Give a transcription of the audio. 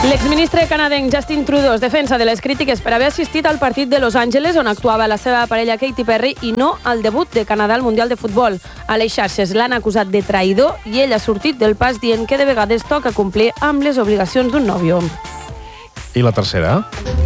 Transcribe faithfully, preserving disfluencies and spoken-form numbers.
L'exministre canadenc Justin Trudeau es defensa de les crítiques per haver assistit al partit de Los Angeles on actuava la seva parella Katy Perry i no al debut de Canadà al Mundial de Futbol. A les xarxes l'han acusat de traïdor i ell ha sortit del pas dient que de vegades toca complir amb les obligacions d'un nòvio. I la tercera?